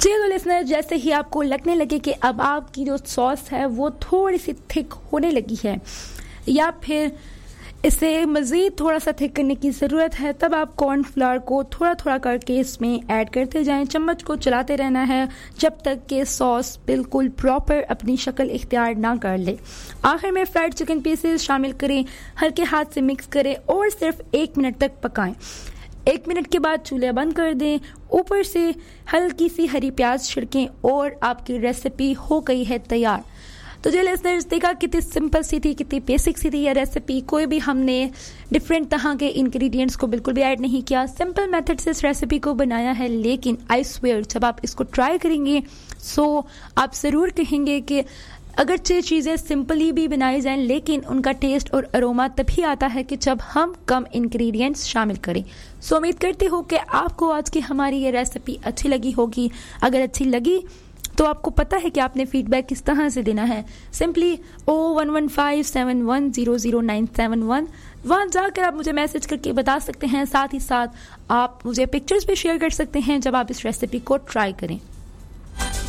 चलो लिसनर, जैसे ही आपको लगने लगे कि अब आपकी जो सॉस है वो थोड़ी सी थिक होने लगी है या फिर इसे मज़ीद थोड़ा सा थिक करने की ज़रूरत है, तब आप कॉर्नफ्लावर को थोड़ा थोड़ा करके इसमें ऐड करते जाएं। चम्मच को चलाते रहना है जब तक कि सॉस बिल्कुल प्रॉपर अपनी शक्ल इख्तियार ना कर ले। आखिर में फ्राइड चिकन पीसेस शामिल करें, हल्के हाथ से मिक्स करें और सिर्फ 1 मिनट तक पकाएं। 1 मिनट के बाद चूल्हा बंद कर दें, ऊपर से हल्की सी हरी प्याज छिड़कें और आपकी रेसिपी हो गई है तैयार। तो जो लिसनर्स, देखा कितनी सिंपल सी थी, कितनी बेसिक सी थी ये रेसिपी। कोई भी हमने डिफरेंट तरह के इंग्रेडिएंट्स को बिल्कुल भी ऐड नहीं किया, सिंपल मेथड से इस रेसिपी को बनाया है। लेकिन आई स्वेयर जब आप इसको ट्राई करेंगे सो आप ज़रूर कहेंगे कि अगरचे चीज़ें सिंपली भी बनाई जाएं लेकिन उनका टेस्ट और अरोमा तभी आता है कि जब हम कम इंग्रेडिएंट्स शामिल करें। सो उम्मीद करती हूँ कि आपको आज की हमारी ये रेसिपी अच्छी लगी होगी। अगर अच्छी लगी तो आपको पता है कि आपने फीडबैक किस तरह से देना है। सिंपली 011571000971 वहाँ जाकर आप मुझे मैसेज करके बता सकते हैं। साथ ही साथ आप मुझे पिक्चर्स भी शेयर कर सकते हैं जब आप इस रेसिपी को ट्राई करें।